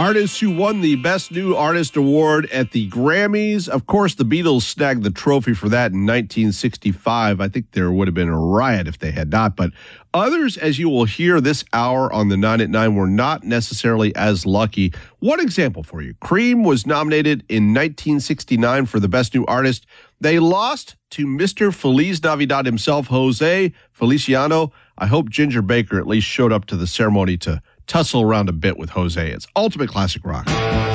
Artists who won the Best New Artist Award at the Grammys. Of course, the Beatles snagged the trophy for that in 1965. I think there would have been a riot if they had not. But others, as you will hear this hour on the 9 at 9, were not necessarily as lucky. One example for you. Cream was nominated in 1969 for the Best New Artist. They lost to Mr. Feliz Navidad himself, Jose Feliciano. I hope Ginger Baker at least showed up to the ceremony to tussle around a bit with Jose. It's Ultimate Classic Rock.